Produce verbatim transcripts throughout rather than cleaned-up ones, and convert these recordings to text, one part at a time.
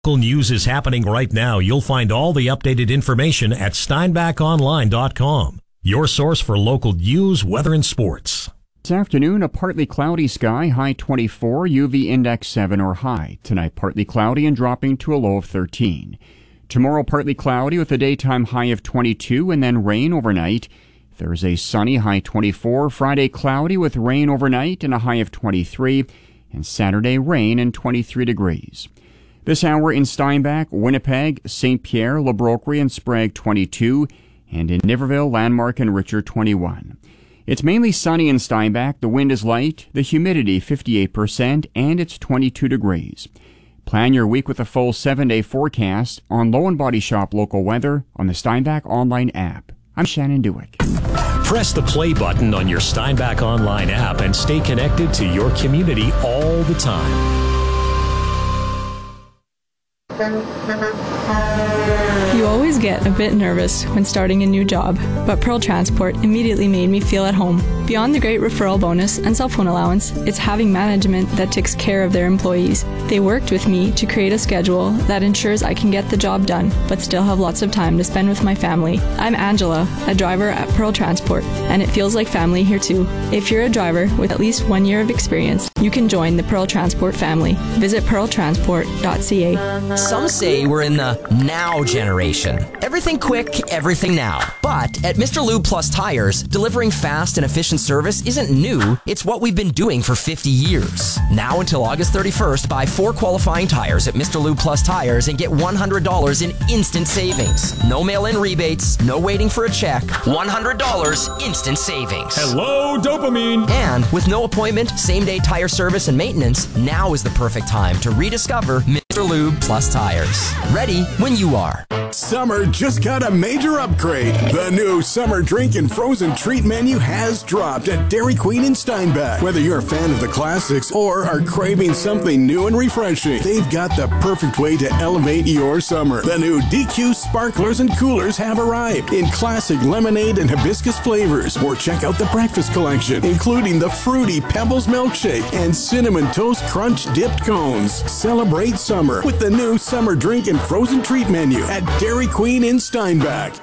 Local news is happening right now. You'll find all the updated information at steinbach online dot com. Your source for local news, weather, and sports. This afternoon, a partly cloudy sky, high twenty-four, U V index seven or high. Tonight, partly cloudy and dropping to a low of thirteen. Tomorrow, partly cloudy with a daytime high of twenty-two and then rain overnight. Thursday, sunny, high twenty-four. Friday, cloudy with rain overnight and a high of twenty-three. And Saturday, rain and twenty-three degrees. This hour in Steinbach, Winnipeg, Saint Pierre, Le Brocquerie, and Sprague twenty-two, and in Niverville, Landmark, and Richard twenty-one. It's mainly sunny in Steinbach, the wind is light, the humidity fifty-eight percent, and it's twenty-two degrees. Plan your week with a full seven-day forecast on Low and Body Shop local weather on the Steinbach online app. I'm Shannon Dewick. Press the play button on your Steinbach online app and stay connected to your community all the time. You always get a bit nervous when starting a new job, but Pearl Transport immediately made me feel at home. Beyond the great referral bonus and cell phone allowance, it's having management that takes care of their employees. They worked with me to create a schedule that ensures I can get the job done, but still have lots of time to spend with my family. I'm Angela, a driver at Pearl Transport, and it feels like family here too. If you're a driver with at least one year of experience, you can join the Pearl Transport family. Visit pearl transport dot c a. Some say we're in the now generation. Everything quick, everything now. But at Mister Lube Plus Tires, delivering fast and efficient service isn't new. It's what we've been doing for fifty years. Now until August thirty-first, buy four qualifying tires at Mister Lube Plus Tires and get one hundred dollars in instant savings. No mail-in rebates, no waiting for a check. one hundred dollars instant savings. Hello, dopamine! And with no appointment, same-day tire service and maintenance, now is the perfect time to rediscover Mister Lube Plus Tires. Ready when you are. Summer just got a major upgrade. The new summer drink and frozen treat menu has dropped at Dairy Queen in Steinbach. Whether you're a fan of the classics or are craving something new and refreshing, they've got the perfect way to elevate your summer. The new D Q sparklers and coolers have arrived in classic lemonade and hibiscus flavors. Or check out the breakfast collection, including the fruity Pebbles milkshake and cinnamon toast crunch dipped cones. Celebrate summer with the new summer drink and frozen treat menu at Dairy Queen in Steinbach.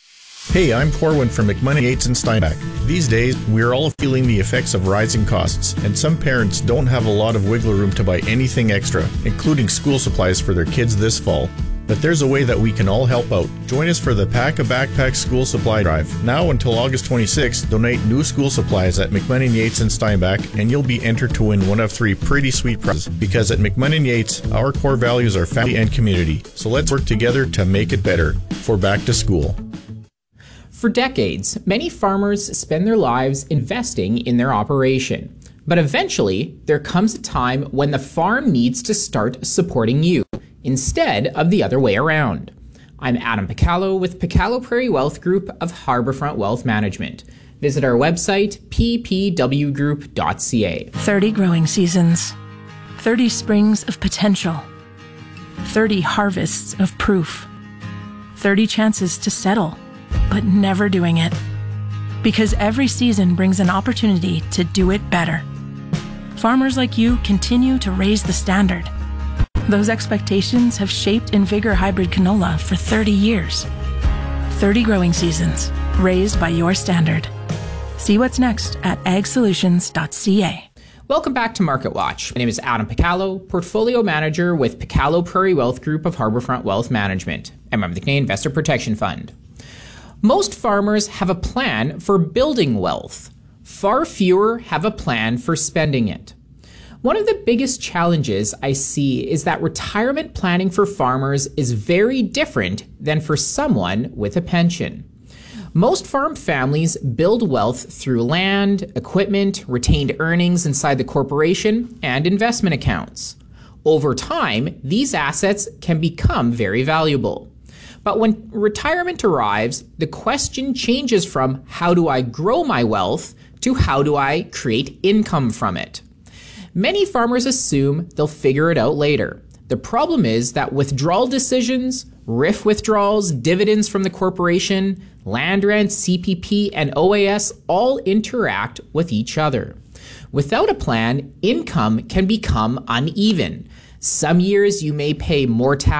Hey, I'm Corwin from McMoney Yates in Steinbach. These days, we're all feeling the effects of rising costs, and some parents don't have a lot of wiggle room to buy anything extra, including school supplies for their kids this fall. But there's a way that we can all help out. Join us for the Pack a Backpack School Supply Drive. Now until August twenty-sixth, donate new school supplies at McMoney Yates in Steinbach, and you'll be entered to win one of three pretty sweet prizes. Because at McMoney Yates, our core values are family and community. So let's work together to make it better for back to school. For decades, many farmers spend their lives investing in their operation. But eventually, there comes a time when the farm needs to start supporting you, instead of the other way around. I'm Adam Picallo with Picallo Prairie Wealth Group of Harbourfront Wealth Management. Visit our website, p p w group dot c a. thirty growing seasons, thirty springs of potential, thirty harvests of proof, thirty chances to settle, but never doing it. Because every season brings an opportunity to do it better. Farmers like you continue to raise the standard. Those expectations have shaped Invigor Hybrid Canola for thirty years. thirty growing seasons, raised by your standard. See what's next at ag solutions dot c a. Welcome back to Market Watch. My name is Adam Picallo, Portfolio Manager with Picallo Prairie Wealth Group of Harbourfront Wealth Management, and member of the Canadian Investor Protection Fund. Most farmers have a plan for building wealth. Far fewer have a plan for spending it. One of the biggest challenges I see is that retirement planning for farmers is very different than for someone with a pension. Most farm families build wealth through land, equipment, retained earnings inside the corporation, and investment accounts. Over time, these assets can become very valuable. But when retirement arrives, the question changes from how do I grow my wealth to how do I create income from it? Many farmers assume they'll figure it out later. The problem is that withdrawal decisions, R I F withdrawals, dividends from the corporation, land rent, C P P, and O A S all interact with each other. Without a plan, income can become uneven. Some years you may pay more tax